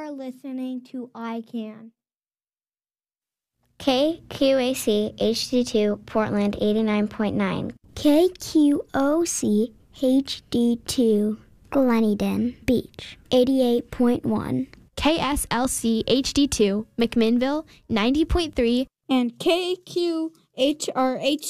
are listening to iCan. KQAC HD2 Portland 89.9. KQOC HD2 Gleneden Beach 88.1. KSLC HD2 McMinnville 90.3. And KQHRH